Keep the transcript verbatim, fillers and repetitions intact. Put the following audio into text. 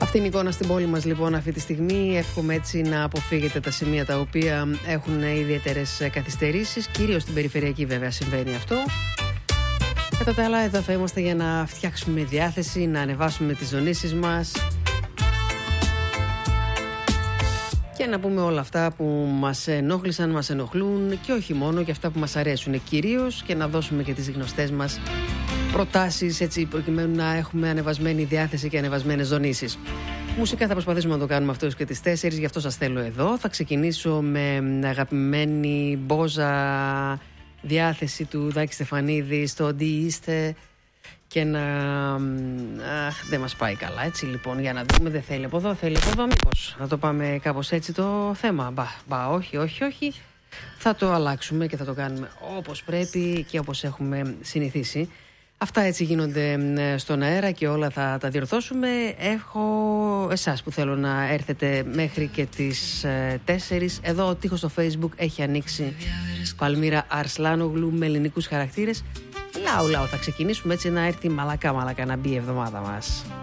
Αυτή είναι η εικόνα στην πόλη μας λοιπόν αυτή τη στιγμή. Εύχομαι έτσι να αποφύγετε τα σημεία τα οποία έχουν ιδιαίτερες καθυστερήσεις. Κυρίως στην περιφερειακή βέβαια συμβαίνει αυτό. Κατά τα άλλα εδώ θα είμαστε για να φτιάξουμε διάθεση, να ανεβάσουμε τις ζωνίσεις μας και να πούμε όλα αυτά που μας ενόχλησαν, μας ενοχλούν και όχι μόνο, και αυτά που μας αρέσουν κυρίως, και να δώσουμε και τις γνωστές μας προτάσεις έτσι προκειμένου να έχουμε ανεβασμένη διάθεση και ανεβασμένες ζωνίσεις. Μουσικά θα προσπαθήσουμε να το κάνουμε αυτό και τις τέσσερις, γι' αυτό σας θέλω εδώ. Θα ξεκινήσω με αγαπημένη μπόζα διάθεση του Δάκη Στεφανίδη στο «Τι είστε» και να... Αχ, δεν μας πάει καλά έτσι λοιπόν, για να δούμε, δεν θέλει από εδώ, θέλει από εδώ, μήπως να το πάμε κάπως έτσι το θέμα. Μπα, μπα, όχι, όχι, όχι. Θα το αλλάξουμε και θα το κάνουμε όπως πρέπει και όπως έχουμε συνηθίσει. Αυτά έτσι γίνονται στον αέρα και όλα θα τα διορθώσουμε. Έχω εσάς που θέλω να έρθετε μέχρι και τις τέσσερις. Εδώ ο τοίχος στο Facebook έχει ανοίξει Παλμύρα Αρσλάνογλου με ελληνικούς χαρακτήρες. Λάου λάου θα ξεκινήσουμε έτσι να έρθει μαλακά μαλακά να μπει η εβδομάδα μας.